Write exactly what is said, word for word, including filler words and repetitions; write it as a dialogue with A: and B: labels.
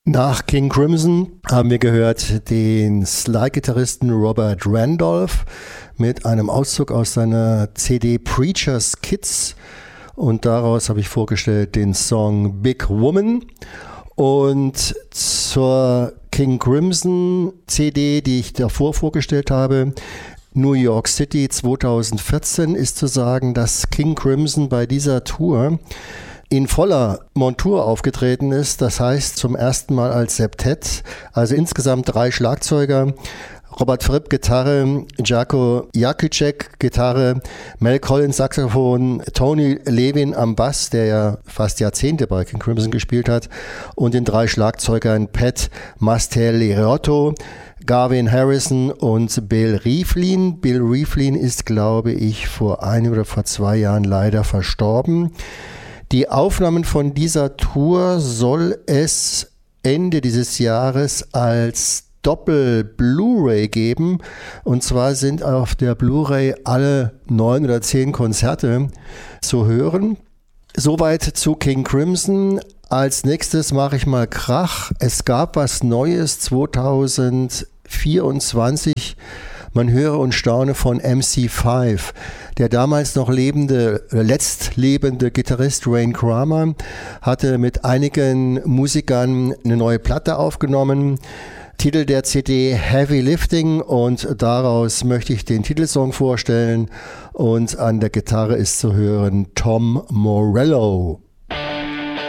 A: Nach King Crimson haben wir gehört den Sly-Gitarristen Robert Randolph mit einem Auszug aus seiner C D Preacher's Kids und daraus habe ich vorgestellt den Song Big Woman. Und zur King Crimson C D, die ich davor vorgestellt habe, New York City zweitausendvierzehn, ist zu sagen, dass King Crimson bei dieser Tour in voller Montur aufgetreten ist, das heißt zum ersten Mal als Septett, also insgesamt drei Schlagzeuger, Robert Fripp Gitarre, Jaco Jakicek Gitarre, Mel Collins Saxophon, Tony Levin am Bass, der ja fast Jahrzehnte bei King Crimson gespielt hat, und den drei Schlagzeugern Pat Mastelierotto, Garvin Harrison und Bill Rieflin. Bill Rieflin ist, glaube ich, vor einem oder vor zwei Jahren leider verstorben. Die Aufnahmen von dieser Tour soll es Ende dieses Jahres als Doppel-Blu-ray geben. Und zwar sind auf der Blu-ray alle neun oder zehn Konzerte zu hören. Soweit zu King Crimson. Als nächstes mache ich mal Krach. Es gab was Neues zweitausendvierundzwanzig. Man höre und staune von M C fünf. Der damals noch lebende, letztlebende Gitarrist Rain Kramer hatte mit einigen Musikern eine neue Platte aufgenommen. Titel der C D Heavy Lifting, und daraus möchte ich den Titelsong vorstellen, und an der Gitarre ist zu hören Tom Morello.